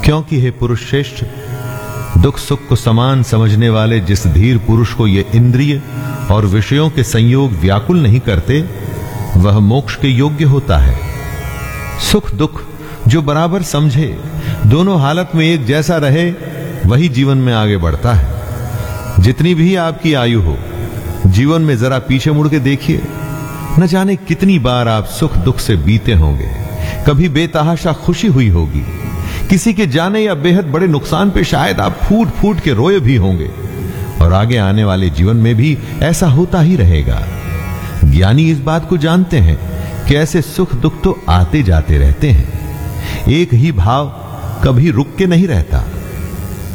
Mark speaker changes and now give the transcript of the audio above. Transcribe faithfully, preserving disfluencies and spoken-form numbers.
Speaker 1: क्योंकि हे पुरुष श्रेष्ठ, दुख सुख को समान समझने वाले जिस धीर पुरुष को ये इंद्रिय और विषयों के संयोग व्याकुल नहीं करते, वह मोक्ष के योग्य होता है। सुख दुख जो बराबर समझे, दोनों हालत में एक जैसा रहे, वही जीवन में आगे बढ़ता है। जितनी भी आपकी आयु हो, जीवन में जरा पीछे मुड़ के देखिए, न जाने कितनी बार आप सुख दुख से बीते होंगे। कभी बेतहाशा खुशी हुई होगी, किसी के जाने या बेहद बड़े नुकसान पे शायद आप फूट फूट के रोए भी होंगे, और आगे आने वाले जीवन में भी ऐसा होता ही रहेगा। ज्ञानी इस बात को जानते हैं कि ऐसे सुख दुख तो आते जाते रहते हैं, एक ही भाव कभी रुक के नहीं रहता।